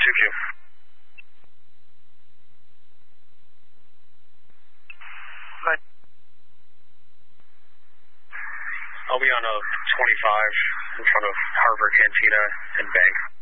2Q. Good. I'll be on a 25 in front of Harbor Cantina and Bank.